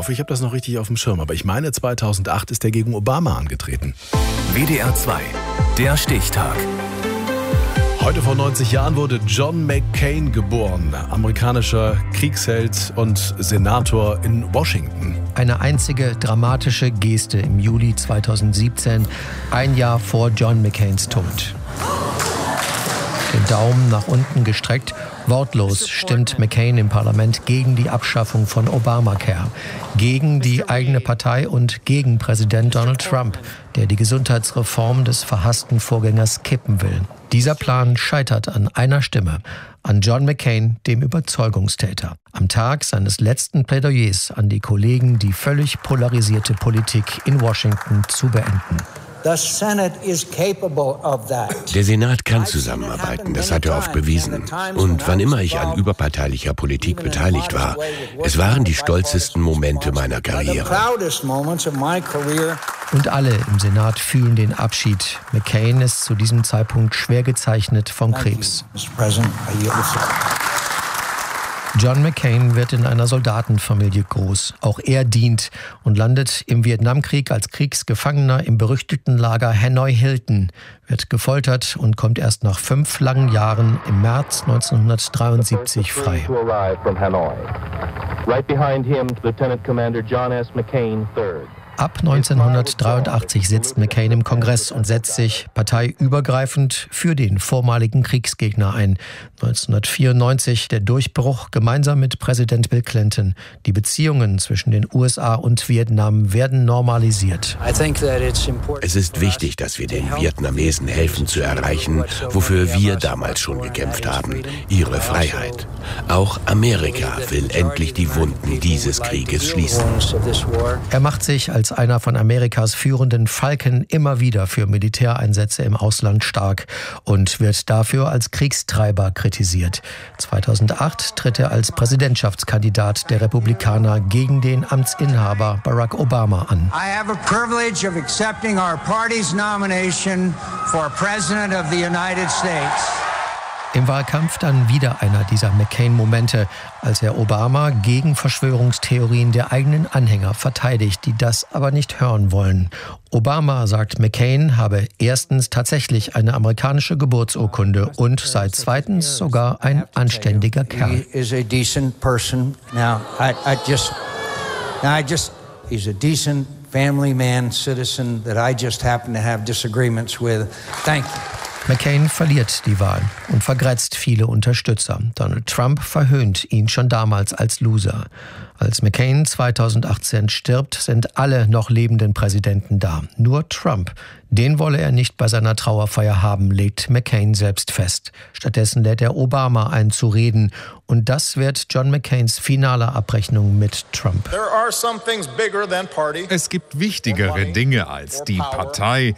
hoffe, ich habe das noch richtig auf dem Schirm. Aber ich meine, 2008 ist er gegen Obama angetreten. WDR 2, der Stichtag. Heute vor 90 Jahren wurde John McCain geboren, amerikanischer Kriegsheld und Senator in Washington. Eine einzige dramatische Geste im Juli 2017, ein Jahr vor John McCains Tod. Den Daumen nach unten gestreckt, wortlos stimmt McCain im Parlament gegen die Abschaffung von Obamacare, gegen die eigene Partei und gegen Präsident Donald Trump, der die Gesundheitsreform des verhassten Vorgängers kippen will. Dieser Plan scheitert an einer Stimme, an John McCain, dem Überzeugungstäter. Am Tag seines letzten Plädoyers an die Kollegen, die völlig polarisierte Politik in Washington zu beenden. Der Senat kann zusammenarbeiten, das hat er oft bewiesen. Und wann immer ich an überparteilicher Politik beteiligt war, es waren die stolzesten Momente meiner Karriere. Und alle im Senat fühlen den Abschied. McCain ist zu diesem Zeitpunkt schwer gezeichnet vom Krebs. John McCain wird in einer Soldatenfamilie groß. Auch er dient und landet im Vietnamkrieg als Kriegsgefangener im berüchtigten Lager Hanoi Hilton, wird gefoltert und kommt erst nach 5 langen Jahren im März 1973 frei. Ab 1983 sitzt McCain im Kongress und setzt sich parteiübergreifend für den vormaligen Kriegsgegner ein. 1994 der Durchbruch gemeinsam mit Präsident Bill Clinton. Die Beziehungen zwischen den USA und Vietnam werden normalisiert. Es ist wichtig, dass wir den Vietnamesen helfen zu erreichen, wofür wir damals schon gekämpft haben, ihre Freiheit. Auch Amerika will endlich die Wunden dieses Krieges schließen. Er macht sich als einer von Amerikas führenden Falken immer wieder für Militäreinsätze im Ausland stark und wird dafür als Kriegstreiber kritisiert. 2008 tritt er als Präsidentschaftskandidat der Republikaner gegen den Amtsinhaber Barack Obama an. I have a privilege of accepting our party's nomination for President of the United States. Im Wahlkampf dann wieder einer dieser McCain-Momente, als er Obama gegen Verschwörungstheorien der eigenen Anhänger verteidigt, die das aber nicht hören wollen. Obama sagt, McCain habe erstens tatsächlich eine amerikanische Geburtsurkunde und sei zweitens sogar ein anständiger Kerl. He's a decent family man, citizen that I just happen to have disagreements with. Thank you. McCain verliert die Wahl und vergrätzt viele Unterstützer. Donald Trump verhöhnt ihn schon damals als Loser. Als McCain 2018 stirbt, sind alle noch lebenden Präsidenten da. Nur Trump, den wolle er nicht bei seiner Trauerfeier haben, legt McCain selbst fest. Stattdessen lädt er Obama ein zu reden. Und das wird John McCains finale Abrechnung mit Trump. Es gibt wichtigere Dinge als die Partei,